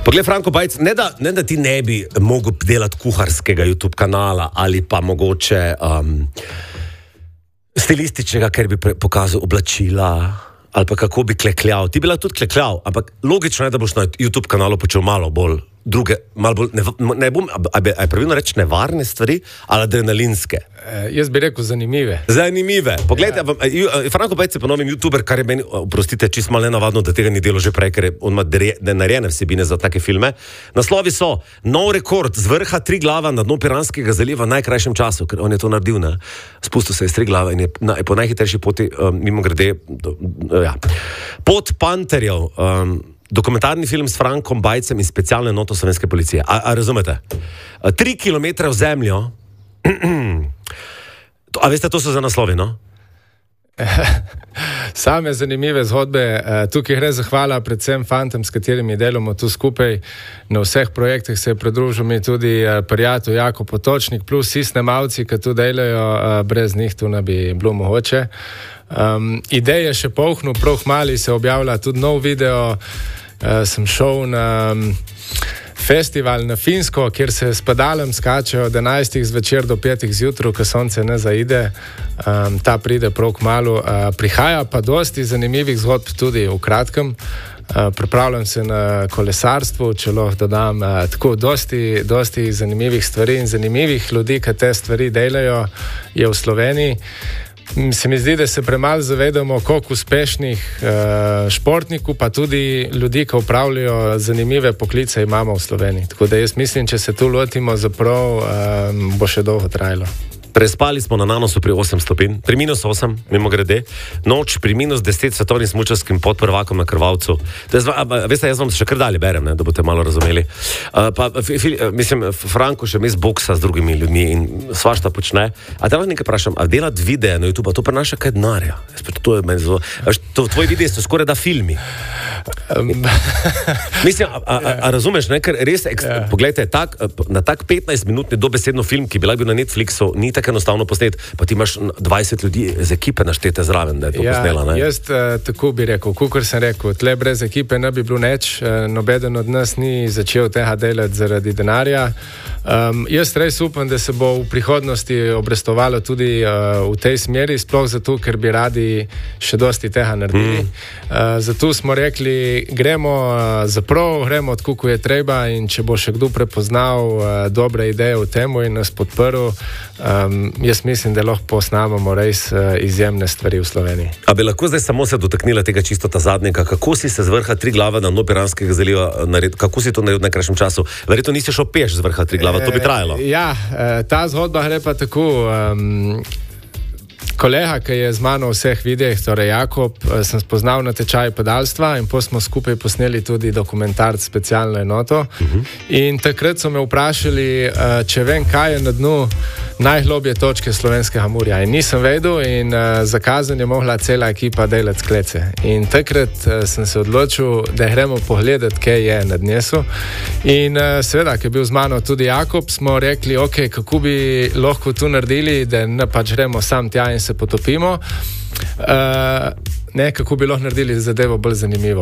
Poglej, Franko Bajc, ne da ti ne bi mogel delati kuharskega YouTube kanala ali pa mogoče stilističnega, ker bi pokazal oblačila ali pa kako bi klekljal. Ti bi lahko tudi klekljal, ampak logično je, da boš na YouTube kanalu počel malo bolj druge, malo bolj, ne bom, je pravilno reči nevarne stvari, ali adrenalinske? Jaz bi rekel zanimive. Zanimive. Poglejte, Franko Bajc je ponovim YouTuber, kar je meni, oprostite, čisto malo nenavadno, da tega ni delo že prej, ker on ima narejene vsebine za take filme. Naslovi so: nov rekord z vrha Triglava na dno Piranskega zaliva v najkrajšem času, ker on je to naredil, ne? Spustil se iz Triglava in je po najhitrejši poti, mimogrede, Pot panterjev, dokumentarni film s Frankom Bajcem in specialno enoto slovenske policije. A razumete? 3 kilometre v zemljo. A veste, to so za naslovi, no? Same zanimive zgodbe. Tukaj gre zahvala predvsem fantom, s katerimi delamo tu skupaj. Na vseh projektih se je pridružil mi tudi prijatelj Jako Potočnik, plus vsi snemalci, ki tu delajo, brez njih tu ne bi bilo mogoče. Ideje še polhnu, prav mali se objavlja tudi nov video. Sem šel na festival na Finsko, kjer se s padalom skačejo od 11 zvečer do 5 zjutraj, ko sonce ne zaide. Ta pride prav kmalu. Prihaja pa dosti zanimivih zgodb tudi v kratkem. Pripravljam se na kolesarstvu, če lahko dodam, tako dosti zanimivih stvari in zanimivih ljudi, ki te stvari delajo, je v Sloveniji. Se mi zdi, da se premalo zavedamo, koliko uspešnih športnikov, pa tudi ljudi, ki upravljajo zanimive poklice, imamo v Sloveniji. Tako da jaz mislim, če se tu lotimo zaprav, bo še dolgo trajalo. Prespali smo na Nanosu pri 8 stopinj, pri -8, mimogrede, noč pri -10 svetovnim smučarskim podprvakom na Krvavcu. Veste, jaz vam še kar dalje berem, ne, da boste malo razumeli. Mislim, Franko še mes boksa z drugimi ljudmi in svašta počne. A te lahko nekaj vprašam, a delati videe na YouTube, a to prenaša kaj denarja? To je meni zelo... Tvoji videi so skoraj da filmi. Mislim, a razumeš, ne, ker res, poglejte, na tak 15-minutni dobesedno film, ki bi lahko bil na Netflixu, ni tako enostavno posnet, pa ti imaš 20 ljudi z ekipe naštete zraven, da je to posnela, ne? Jaz tako bi rekel, kakor sem rekel, tle brez ekipe ne bi bilo nič, nobeden od nas ni začel tega delati zaradi denarja. Jaz res upam, da se bo v prihodnosti obrestovalo tudi v tej smeri, sploh zato, ker bi radi še dosti tega naredili. Zato smo rekli, gremo zaprav, gremo tako, ko je treba, in če bo še kdo prepoznal dobre ideje v temu in nas podprl, jaz mislim, da lahko posnamemo res izjemne stvari v Sloveniji. A bi lahko zdaj samo se dotaknila tega čisto ta zadnjega, kako si se z vrha Triglava na dno Piranskega zaliva, kako si to naredil v najkrajšem času? Verjetno nisi šel peš z vrha Triglava, to bi trajalo. Ja, ta zgodba gre pa tako. Kolega, ki je z mano v vseh videih, torej Jakob, sem spoznal na tečaju padalstva in potem smo skupaj posneli tudi dokumentarc Specialno enoto. In takrat so me vprašali, če vem, kaj je na dnu najglobje točke slovenskega morja. In nisem vedel in za kazen je mogla cela ekipa delati sklece. In takrat sem se odločil, da gremo pogledati, kaj je na dnesu. In seveda, ki je bil z mano tudi Jakob, smo rekli, ok, kako bi lahko tu naredili, da ne pač gremo sam tja in se potopimo. Kako bi lahko naredili zadevo bolj zanimivo.